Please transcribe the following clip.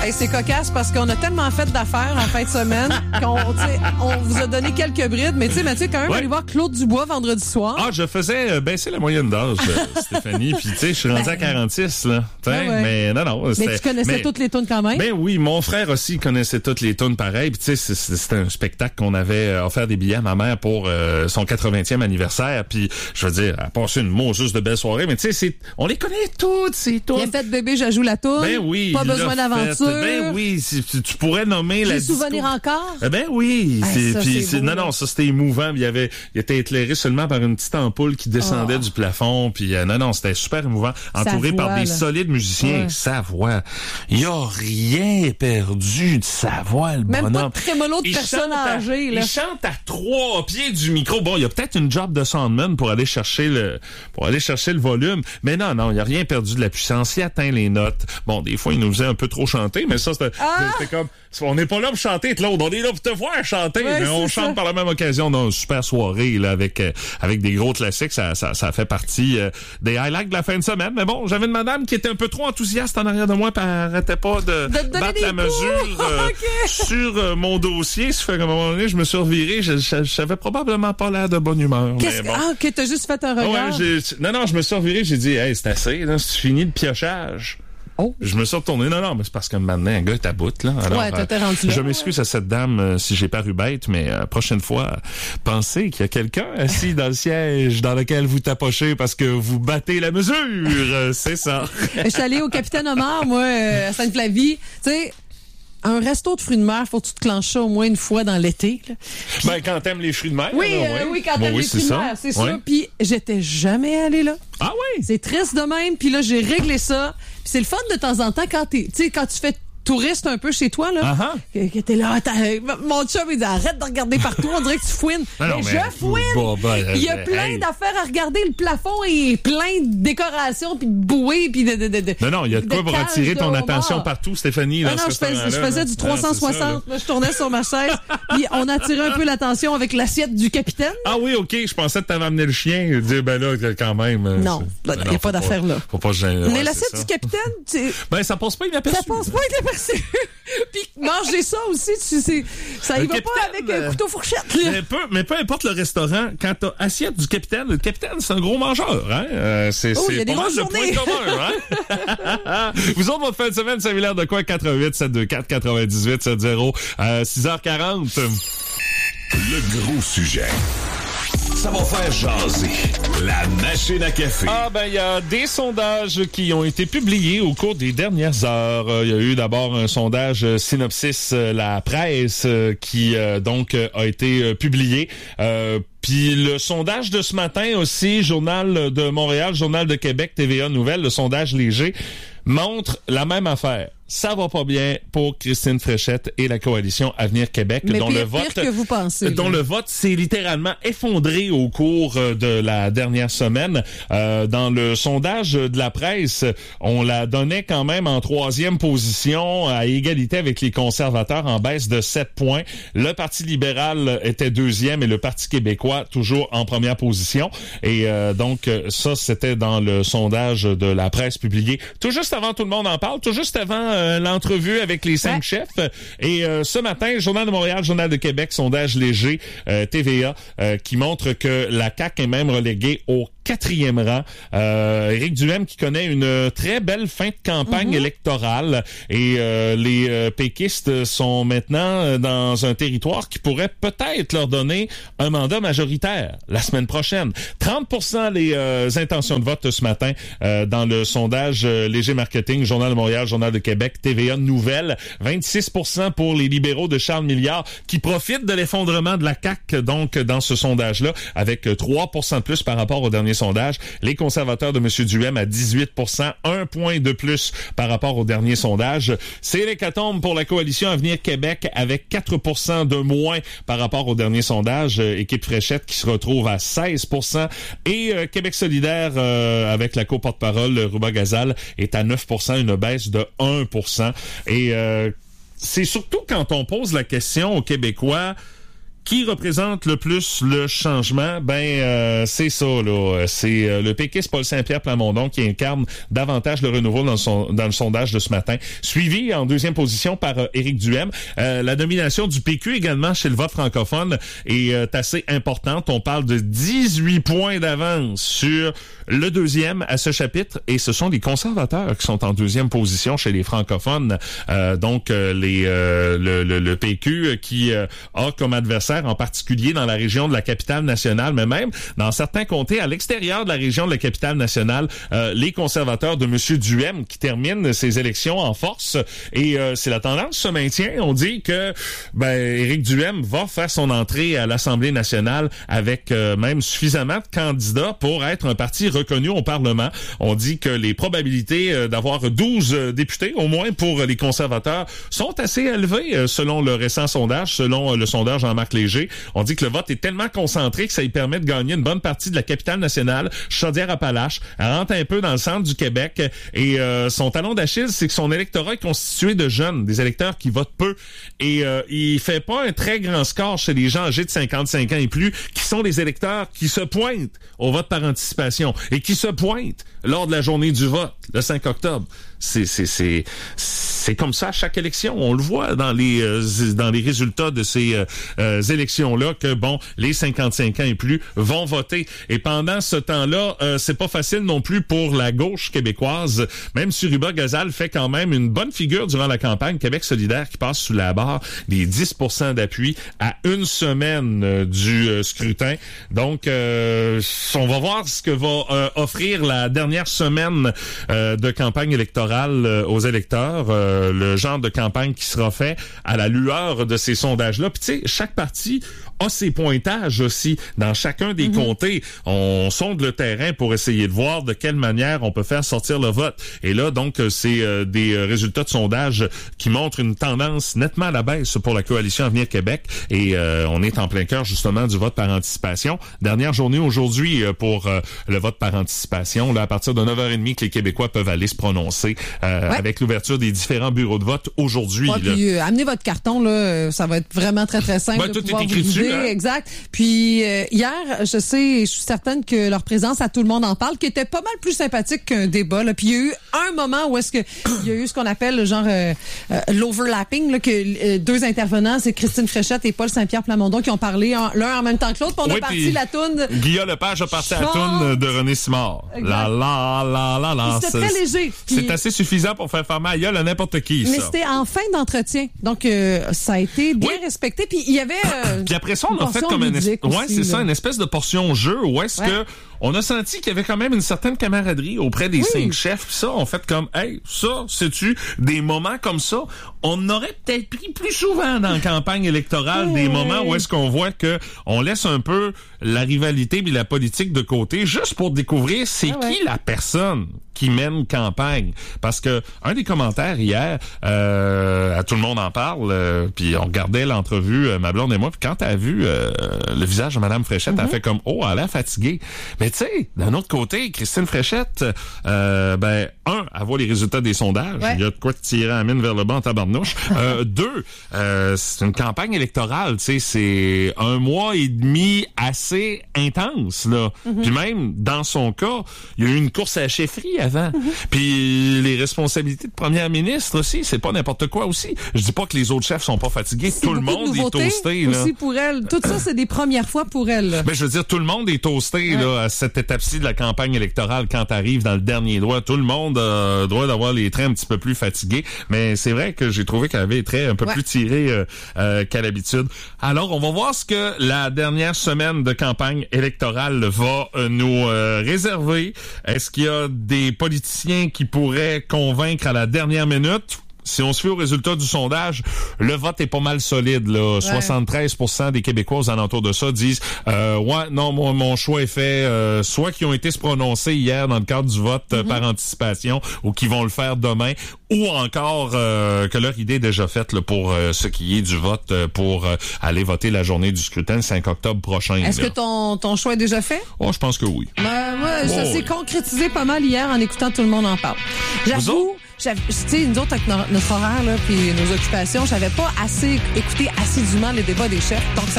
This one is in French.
Hey, c'est cocasse parce qu'on a tellement fait d'affaires en fin de semaine on vous a donné quelques brides, mais tu sais, Mathieu, quand même, aller voir Claude Dubois vendredi soir. Ah, je faisais baisser la moyenne d'âge, Stéphanie, puis tu sais, je suis rendu à 46, là. Mais non. Mais tu connaissais toutes les tunes quand même? Ben oui, mon frère aussi connaissait toutes les tunes pareil, puis tu sais, c'était un spectacle qu'on avait offert des billets à ma mère pour son 80e anniversaire, puis je veux dire, elle a passé une juste de belle soirée, mais tu sais, on les connaît toutes, ces tunes. Il a fait Bébé, j'ajoute la toune. Ben oui. Pas besoin d'aventure. Ben oui, tu pourrais nommer la souvenir encore? Ben oui. Beau, ça c'était émouvant. Il était éclairé seulement par une petite ampoule qui descendait du plafond. Puis c'était super émouvant. Entouré par des solides musiciens. Sa voix. Il a rien perdu de sa voix, le bonhomme. Même pas de trémolo de personnes âgées. Il chante à 3 pieds du micro. Bon, il y a peut-être une job de soundman pour aller chercher le volume. Mais non, il a rien perdu de la puissance. Il atteint les notes. Bon, des fois, il nous faisait un peu trop chanter, mais ça, c'était comme... On n'est pas là pour chanter, Claude. On est là pour te voir chanter. Ouais, mais on chante par la même occasion dans une super soirée là, avec des gros classiques. Ça fait partie des highlights de la fin de semaine. Mais bon, j'avais une madame qui était un peu trop enthousiaste en arrière de moi, puis elle arrêtait pas de battre la mesure sur mon dossier. Ça fait qu'à un moment donné, je me suis reviré. J'avais probablement pas l'air de bonne humeur. OK, t'as juste fait un regard? Non, je me suis reviré. J'ai dit, hey, c'est assez. Là, c'est fini le piochage. Oh. Je me suis retourné. Non, mais c'est parce que maintenant, un gars est à bout, là. Alors, t'es rendu là. Je m'excuse à cette dame si j'ai paru bête, mais prochaine fois, pensez qu'il y a quelqu'un assis dans le siège dans lequel vous tapochez parce que vous battez la mesure. C'est ça. Je suis allée au Capitaine Omar, moi, à Sainte-Flavie. Tu sais, un resto de fruits de mer, faut que tu te clenches ça au moins une fois dans l'été. Là. Puis... Ben, quand t'aimes les fruits de mer. Oui, quand t'aimes les fruits de mer, c'est ça. Puis j'étais jamais allée là. Ah oui? C'est triste de même. Puis là, j'ai réglé ça. Puis c'est le fun de temps en temps quand tu fais touriste un peu chez toi, là. Que t'es là, mon chum, il dit, arrête de regarder partout, on dirait que tu fouines. Mais je fouine! Il y a plein d'affaires à regarder, le plafond est plein de décorations, puis de bouées, puis de Non, il y a de quoi pour attirer ton attention partout, Stéphanie. Non, je faisais du 360, là, je tournais sur ma chaise, puis on attirait un peu l'attention avec l'assiette du capitaine. Ah oui, OK, je pensais que t'avais amené le chien, et dire, ben là, quand même. Non, il n'y a pas d'affaire là. Faut pas gêner. Mais l'assiette du capitaine, ben, ça passe pas inaperçu. Puis manger ça aussi, ça y va pas avec couteau fourchette. Mais peu importe le restaurant, quand t'as assiette du capitaine, le capitaine, c'est un gros mangeur. Hein? C'est pas mal de points communs. Hein? Vous autres, votre fin de semaine, ça avait l'air de quoi? 88 724 98 70 6h40. Le gros sujet. Ça va faire jaser. La machine à café. Il y a des sondages qui ont été publiés au cours des dernières heures. Il y a eu d'abord un sondage Synopsis La Presse qui donc a été publié. Puis le sondage de ce matin aussi, Journal de Montréal, Journal de Québec, TVA Nouvelles, le sondage léger, montre la même affaire. Ça va pas bien pour Christine Fréchette et la coalition Avenir Québec, mais dont pire, le vote, pire que vous pensez, dont le vote s'est littéralement effondré au cours de la dernière semaine. Dans le sondage de la presse, on la donnait quand même en 3e position, à égalité avec les conservateurs, en baisse de 7 points. Le Parti libéral était 2e et le Parti québécois toujours en première position. Et donc ça, c'était dans le sondage de la presse publié tout juste avant Tout le monde en parle, tout juste avant l'entrevue avec les 5 chefs. Et ce matin, Journal de Montréal, Journal de Québec, sondage léger, TVA, qui montre que la CAQ est même reléguée au 4e rang. Éric Duhaime qui connaît une très belle fin de campagne électorale et les péquistes sont maintenant dans un territoire qui pourrait peut-être leur donner un mandat majoritaire la semaine prochaine. 30% les intentions de vote ce matin dans le sondage léger marketing, Journal de Montréal, Journal de Québec, TVA Nouvelles. 26% pour les libéraux de Charles Milliard qui profitent de l'effondrement de la CAQ donc dans ce sondage-là avec 3% de plus par rapport au dernier sondage. Les conservateurs de M. Duhaime à 18%, 1 point de plus par rapport au dernier sondage. C'est l'hécatombe pour la coalition Avenir Québec avec 4% de moins par rapport au dernier sondage. Équipe Fréchette qui se retrouve à 16%. Et Québec solidaire avec la co-porte-parole Rouba Gazal est à 9%, une baisse de 1%. Et c'est surtout quand on pose la question aux Québécois Qui représente le plus le changement? C'est ça, là. C'est le péquiste Paul Saint-Pierre Plamondon qui incarne davantage le renouveau dans le sondage de ce matin. Suivi en deuxième position par Éric Duhem. La domination du PQ également chez le vote francophone est assez importante. On parle de 18 points d'avance sur le deuxième à ce chapitre et ce sont les conservateurs qui sont en deuxième position chez les francophones. Le PQ qui a comme adversaire en particulier dans la région de la capitale nationale, mais même dans certains comtés à l'extérieur de la région de la capitale nationale, les conservateurs de M. Duhem qui terminent ces élections en force. Et si la tendance se maintient, on dit que Éric Duhem va faire son entrée à l'Assemblée nationale avec même suffisamment de candidats pour être un parti reconnu au Parlement. On dit que les probabilités d'avoir 12 députés, au moins pour les conservateurs, sont assez élevées selon le récent sondage, selon le sondage Jean-Marc Léger. On dit que le vote est tellement concentré que ça lui permet de gagner une bonne partie de la capitale nationale, Chaudière-Appalaches. Elle rentre un peu dans le centre du Québec et son talon d'Achille, c'est que son électorat est constitué de jeunes, des électeurs qui votent peu. Et il fait pas un très grand score chez les gens âgés de 55 ans et plus, qui sont des électeurs qui se pointent au vote par anticipation et qui se pointent lors de la journée du vote, le 5 octobre. C'est comme ça à chaque élection. On le voit dans les résultats de ces élections-là que, les 55 ans et plus vont voter. Et pendant ce temps-là, c'est pas facile non plus pour la gauche québécoise. Même si Ruba Gazal fait quand même une bonne figure durant la campagne, Québec solidaire qui passe sous la barre des 10% d'appui à une semaine du scrutin. Donc, on va voir ce que va offrir la dernière semaine de campagne électorale aux électeurs, le genre de campagne qui sera fait à la lueur de ces sondages-là. Puis tu sais, chaque parti a ses pointages aussi. Dans chacun des comtés, on sonde le terrain pour essayer de voir de quelle manière on peut faire sortir le vote. Et là, donc, c'est des résultats de sondage qui montrent une tendance nettement à la baisse pour la coalition Avenir Québec. Et on est en plein cœur, justement, du vote par anticipation. Dernière journée aujourd'hui pour le vote par anticipation. Là, à partir de 9h30 que les Québécois peuvent aller se prononcer avec l'ouverture des différents bureaux de vote aujourd'hui. Puis amenez votre carton, là, ça va être vraiment très, très simple de tout pouvoir est écrit vous guider. Hein? Exact. Puis hier, je suis certaine que leur présence à Tout le monde en parle, qui était pas mal plus sympathique qu'un débat. Là. Puis il y a eu un moment où est-ce que il y a eu ce qu'on appelle genre l'overlapping, là, que deux intervenants, c'est Christine Fréchette et Paul Saint-Pierre Plamondon qui ont parlé l'un en même temps que l'autre. Puis on a parti la toune. Guillaume Lepage a parti la toune de René Simard. La la la la la. C'était très léger. C'est assez suffisant pour faire mal à gueule à n'importe qui. Mais c'était en fin d'entretien, donc ça a été bien respecté. Puis il y avait. Puis après ça, on a fait comme une espèce de portion jeu où est-ce que on a senti qu'il y avait quand même une certaine camaraderie auprès des 5 chefs. Puis ça, on fait comme, ça, sais-tu, des moments comme ça, on aurait peut-être pris plus souvent dans la campagne électorale des moments où est-ce qu'on voit que on laisse un peu la rivalité et la politique de côté, juste pour découvrir qui la personne qui mène campagne. Parce que un des commentaires hier, à Tout le monde en parle, puis on regardait l'entrevue, ma blonde et moi, puis quand elle a vu le visage de Mme Fréchette, elle a fait comme, elle a l'air fatiguée. Mais tu sais, d'un autre côté, Christine Fréchette, elle voit les résultats des sondages. Il y a de quoi tirer la mine vers le bas en tabarnouche. 2, c'est une campagne électorale, tu sais, c'est 1 mois et demi assez intense, là. Puis même, dans son cas, il y a eu une course à la chefferie avant. Puis les responsabilités de première ministre aussi, c'est pas n'importe quoi aussi. Je dis pas que les autres chefs sont pas fatigués. Tout le monde est toasté, là. Aussi pour elle. Tout ça, c'est des premières fois pour elle. Mais je veux dire, tout le monde est toasté, là, à cette étape-ci de la campagne électorale quand t'arrives dans le dernier droit. Tout le monde a droit d'avoir les traits un petit peu plus fatigués. Mais c'est vrai que j'ai trouvé qu'elle avait les traits un peu plus tirés qu'à l'habitude. Alors, on va voir ce que la dernière semaine de campagne électorale va nous réserver. Est-ce qu'il y a des politiciens qui pourraient convaincre à la dernière minute? Si on se fie au résultat du sondage, le vote est pas mal solide, là. 73% des Québécois aux alentours de ça disent mon choix est fait, soit qui ont été se prononcer hier dans le cadre du vote par anticipation ou qui vont le faire demain, ou encore que leur idée est déjà faite là, pour ce qui est du vote pour aller voter la journée du scrutin le 5 octobre prochain. Est-ce que ton choix est déjà fait? Je pense que oui. Moi, ça s'est concrétisé pas mal hier en écoutant Tout le monde en parle. J'avoue, tu sais, nous autres, avec notre horaire, là, puis nos occupations, j'avais pas assez écouté assidûment les débats des chefs. Donc, ça